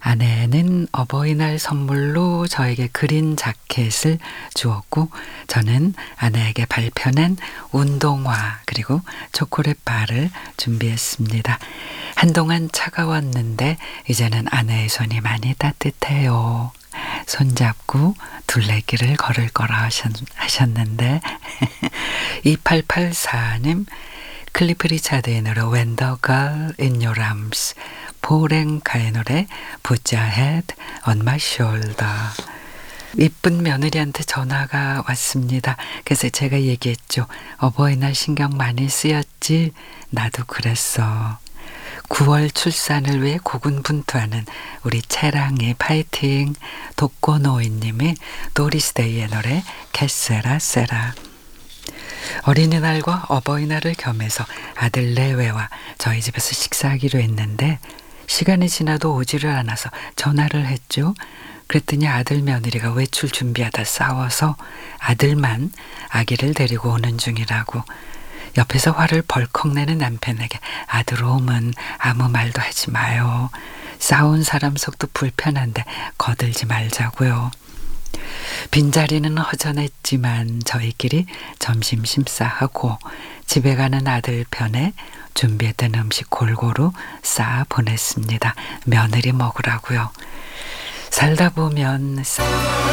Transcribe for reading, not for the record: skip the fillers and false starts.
아내는 어버이날 선물로 저에게 그린 자켓을 주었고 저는 아내에게 발편한 운동화 그리고 초콜릿 바를 준비했습니다. 한동안 차가웠는데 이제는 아내의 손이 많이 따뜻해요. 손잡고 둘레길을 걸을 거라 하셨는데 2884님 클리프 리차드의 노래 When the Girl in Your Arms, 보랭카의 노래 Put Your Head on My Shoulder. 이쁜 며느리한테 전화가 왔습니다. 그래서 제가 얘기했죠. 어버이날 신경 많이 쓰였지? 나도 그랬어. 9월 출산을 위해 고군분투하는 우리 채랑이 파이팅. 독고노인님이 도리스데이의 노래 캐세라 세라. 어린이날과 어버이날을 겸해서 아들 내외와 저희 집에서 식사하기로 했는데 시간이 지나도 오지를 않아서 전화를 했죠. 그랬더니 아들 며느리가 외출 준비하다 싸워서 아들만 아기를 데리고 오는 중이라고. 옆에서 화를 벌컥 내는 남편에게 아들 오면 아무 말도 하지 마요. 싸운 사람 속도 불편한데 거들지 말자고요. 빈자리는 허전했지만 저희끼리 점심 심사하고 집에 가는 아들 편에 준비했던 음식 골고루 싸 보냈습니다. 며느리 먹으라고요. 살다 보면